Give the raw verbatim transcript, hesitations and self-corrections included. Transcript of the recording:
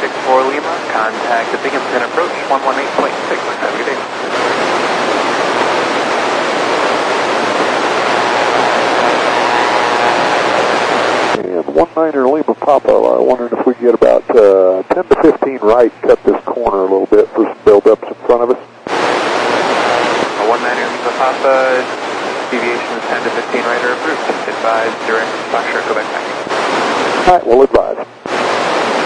six four Lima, contact the Binghamton approach, one one eight point six. Have a good day. And one niner Lima Papa, I wondered if we could get about uh, ten to fifteen right, cut this corner a little bit for some build-ups in front of us. A one niner Lima Papa, deviation is ten to fifteen right or approved. Advise direct Foxtrot, go back back. All right, we'll advise.